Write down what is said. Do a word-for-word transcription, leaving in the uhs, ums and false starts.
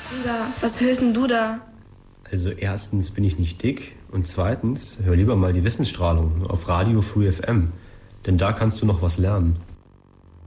Digga, was hörst denn du da? Also erstens bin ich nicht dick und zweitens hör lieber mal die Wissensstrahlung auf Radio Free F M, denn da kannst du noch was lernen.